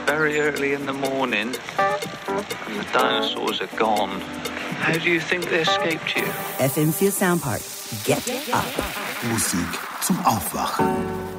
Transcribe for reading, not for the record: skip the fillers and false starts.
very early in the morning and the dinosaurs are gone. How do you think they escaped you? FM4 Soundpark. Get up. Musik zum Aufwachen.